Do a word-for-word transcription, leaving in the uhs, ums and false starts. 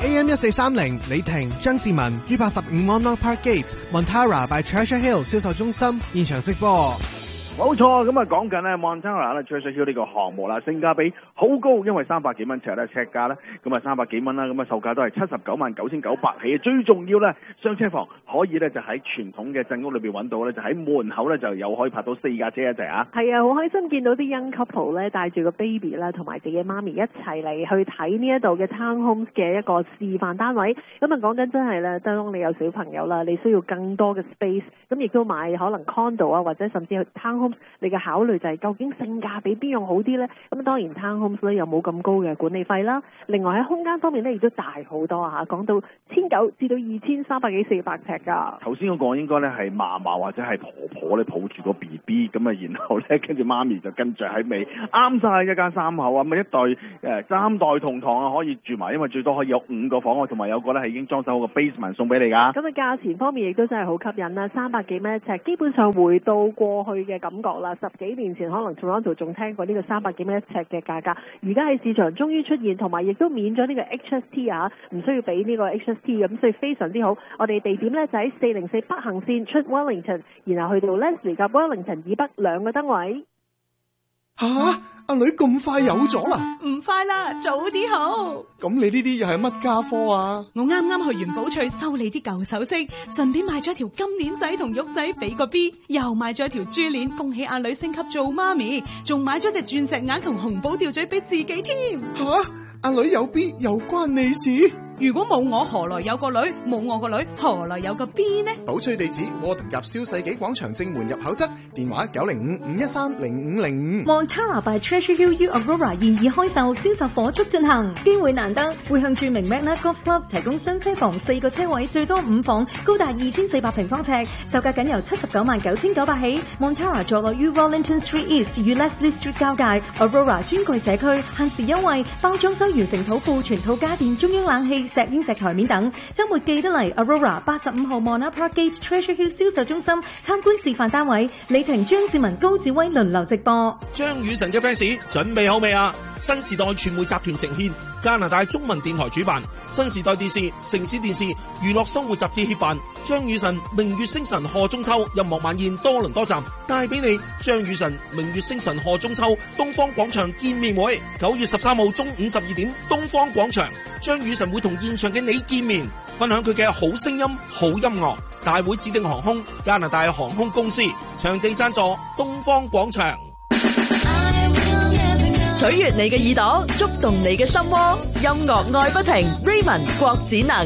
A M 一四三零，李婷、張志文於八十五 Monarch Park Gate Montara by Treasure Hill 銷售中心現場直播。 冇錯，咁啊講緊咧 Montara 咧 Treasure Hill 呢個項目啦，性價比好高，因為三百幾蚊尺咧尺價咧，咁啊三百幾蚊啦，咁啊售價都係七十九萬九千九百起。最重要咧，雙車房可以咧就喺傳統嘅鎮屋裏邊揾到咧，就喺門口咧就有可以泊到四架車一齊啊！ 係啊，好開心見到啲 young couple 咧帶住個 baby 啦，同埋自己媽咪一齊嚟去睇呢一度嘅 townhomes 嘅一個示範單位。咁啊講緊真係咧，當你有小朋友啦，你需要更多嘅 space，咁亦都買可能 condo 啊，或者甚至去 townhomes。你嘅考慮就係究竟性價比邊樣好啲呢？咁當然 townhomes 咧又冇咁高嘅管理費啦。另外喺空間方面咧亦都大好多嚇，講到千九至到二千三百幾四百尺㗎。 頭先嗰個應該咧係嫲嫲或者係婆婆咧抱住個 B B 咁啊，然後咧跟住媽咪就跟住喺尾，啱晒一家三口啊！咁一代誒三代同堂啊，可以住埋，因為最多可以有五個房，同埋有個咧係已經裝修好個 basement 送俾你㗎。 咁啊價錢方面亦都真係好吸引啦，三百幾蚊一尺，基本上回到過去嘅感覺啦。十幾年前可能 Toronto 仲聽過呢個三百幾蚊一尺嘅價格，而家喺市場終於出現，同埋亦都免咗呢個 H S T 啊，唔需要俾呢個 H S T 咁，所以非常之好。我哋地點呢就喺四零四北行線出 Wellington， 然後去到 Leslie 及 Wellington 以北兩個燈位。 吓、啊，阿女咁快有咗啦？ 唔快啦，早啲好。 咁你呢啲又係乜家科啊？ 我啱啱去完寶翠修理啲舊首飾，順便買咗條金鏈仔同玉仔俾個 B， 又買咗條珠鏈，恭喜阿女升級做媽咪，仲買咗隻鑽石眼同紅寶吊墜俾自己添。 吓、啊，阿女有 B 又關你事？ 如果冇我，何來有個女？冇我個女，何來有個 B 呢？ 寶翠地址：窩頓夾蕭世紀廣場正門入口側，電話九零五五一三零五零五。 Montara by Treasure Hill U Aurora 現已開售，銷售火速進行，機會難得，會向著名 Magna Golf Club 提供雙車房四個車位，最多五房，高達二千四百平方尺，售價僅由七十九萬九千九百起。Montara 坐落於 Wellington Street East 與 Leslie Street 交界 ，Aurora 專櫃社區，限時優惠，包裝修完成土庫，全套家電、中央冷氣、石英石台面等，周末記得嚟 Aurora 八十五號 Monarch Park Gate Treasure Hill 銷售中心參觀示範單位。李婷、張志文、高志威輪流直播。 張雨晨嘅 fans 準備好未啊？新時代傳媒集團呈獻，加拿大中文電台主辦，新時代電視、城市電視、娛樂生活雜誌協辦，張雨晨明月星辰賀中秋音樂晚宴多倫多站帶俾你張雨晨明月星辰賀中秋東方廣場見面會，九月十三號中午十二點東方廣場，張雨晨會同現場嘅你見面，分享佢嘅好聲音、好音樂。大會指定航空加拿大航空公司，場地贊助東方廣場。 取悅你嘅耳朵，觸動你嘅心窩，音樂愛不停 Raymond 郭展能。